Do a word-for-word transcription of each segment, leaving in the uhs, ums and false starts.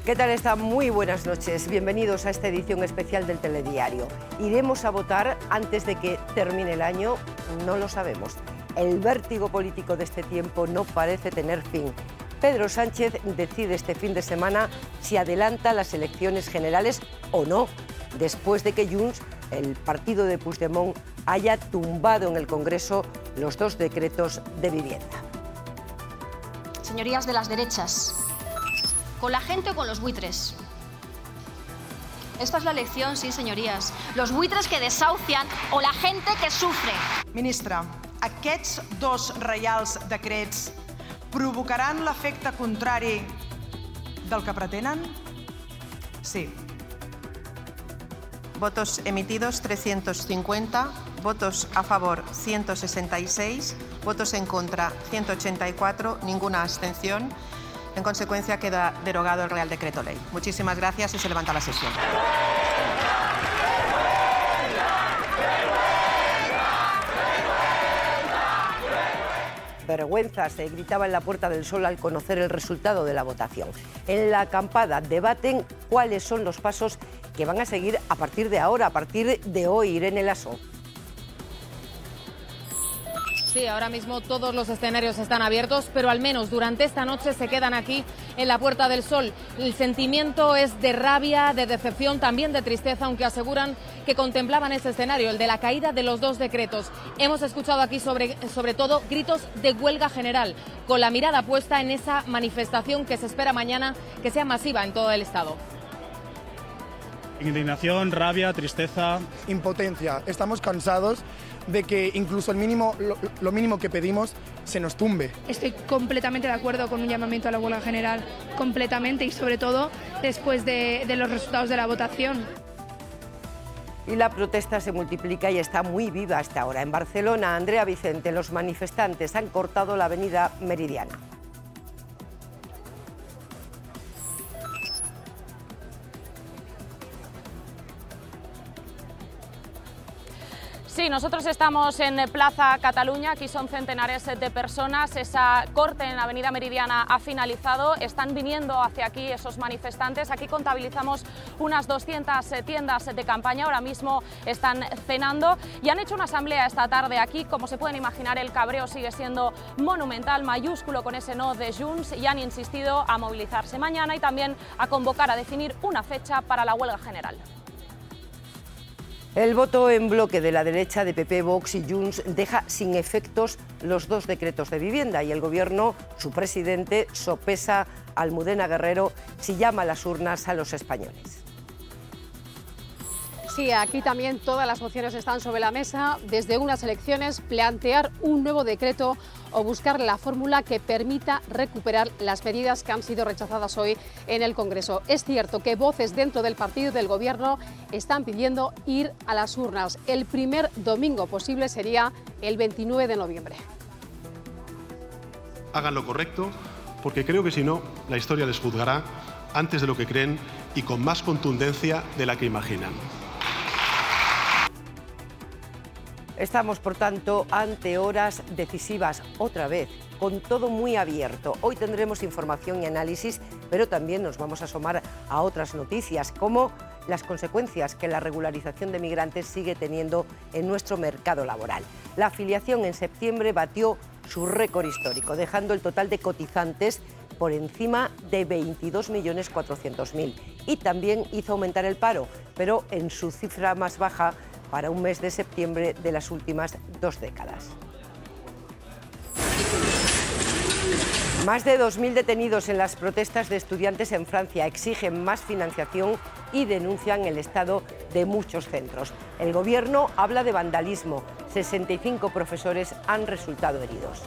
¿Qué tal están? Muy buenas noches. Bienvenidos a esta edición especial del Telediario. ¿Iremos a votar antes de que termine el año? No lo sabemos. El vértigo político de este tiempo no parece tener fin. Pedro Sánchez decide este fin de semana si adelanta las elecciones generales o no, después de que Junts, el partido de Puigdemont, haya tumbado en el Congreso los dos decretos de vivienda. Señorías de las derechas, ¿con la gente o con los buitres? Esta es la elección, sí, señorías. Los buitres que desahucian o la gente que sufre. Ministra, aquests dos reials decrets provocaran l'efecte contrari del que pretenen? Sí. Votos emitidos trescientos cincuenta, votos a favor ciento sesenta y seis, votos en contra ciento ochenta y cuatro, ninguna abstención. En consecuencia, queda derogado el Real Decreto Ley. Muchísimas gracias y se levanta la sesión. Vergüenza, se gritaba en la Puerta del Sol al conocer el resultado de la votación. En la acampada debaten cuáles son los pasos que van a seguir a partir de ahora, a partir de hoy. Irene Lasso. Sí, ahora mismo todos los escenarios están abiertos, pero al menos durante esta noche se quedan aquí en la Puerta del Sol. El sentimiento es de rabia, de decepción, también de tristeza, aunque aseguran que contemplaban ese escenario, el de la caída de los dos decretos. Hemos escuchado aquí sobre, sobre todo gritos de huelga general, con la mirada puesta en esa manifestación que se espera mañana que sea masiva en todo el Estado. Indignación, rabia, tristeza. Impotencia. Estamos cansados de que incluso el mínimo, lo, lo mínimo que pedimos se nos tumbe. Estoy completamente de acuerdo con un llamamiento a la huelga general, completamente, y sobre todo después de, de los resultados de la votación. Y la protesta se multiplica y está muy viva hasta ahora. En Barcelona, Andrea Vicente, los manifestantes han cortado la avenida Meridiana. Sí, nosotros estamos en Plaza Cataluña, aquí son centenares de personas, esa corte en la avenida Meridiana ha finalizado, están viniendo hacia aquí esos manifestantes, aquí contabilizamos unas doscientas tiendas de campaña, ahora mismo están cenando y han hecho una asamblea esta tarde aquí, como se pueden imaginar el cabreo sigue siendo monumental, mayúsculo con ese no de Junts, y han insistido a movilizarse mañana y también a convocar a definir una fecha para la huelga general. El voto en bloque de la derecha de P P, Vox y Junts deja sin efectos los dos decretos de vivienda y el Gobierno, su presidente, sopesa a Almudena Guerrero si llama a las urnas a los españoles. Sí, aquí también todas las opciones están sobre la mesa, desde unas elecciones, plantear un nuevo decreto o buscar la fórmula que permita recuperar las medidas que han sido rechazadas hoy en el Congreso. Es cierto que voces dentro del partido del Gobierno están pidiendo ir a las urnas. El primer domingo posible sería el veintinueve de noviembre. Hagan lo correcto, porque creo que si no, la historia les juzgará antes de lo que creen y con más contundencia de la que imaginan. Estamos, por tanto, ante horas decisivas, otra vez, con todo muy abierto. Hoy tendremos información y análisis, pero también nos vamos a asomar a otras noticias, como las consecuencias que la regularización de migrantes sigue teniendo en nuestro mercado laboral. La afiliación en septiembre batió su récord histórico, dejando el total de cotizantes por encima de veintidós millones cuatrocientos mil. Y también hizo aumentar el paro, pero en su cifra más baja para un mes de septiembre de las últimas dos décadas. Más de dos mil detenidos en las protestas de estudiantes en Francia exigen más financiación y denuncian el estado de muchos centros. El Gobierno habla de vandalismo. sesenta y cinco profesores han resultado heridos.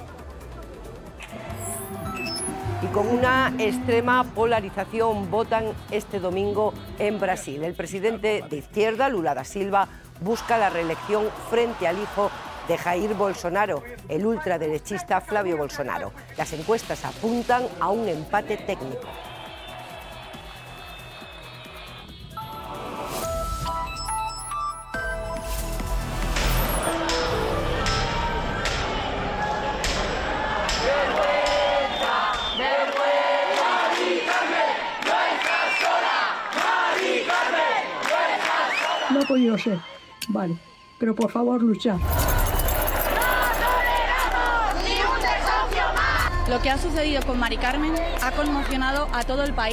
Y con una extrema polarización votan este domingo en Brasil. El presidente de izquierda, Lula da Silva, busca la reelección frente al hijo de Jair Bolsonaro, el ultraderechista Flavio Bolsonaro. Las encuestas apuntan a un empate técnico. Vergüenza, vergüenza, dígame, nuestras no ha podido ser. Vale, pero por favor, luchad. Lo que ha sucedido con Mari Carmen ha conmocionado a todo el país.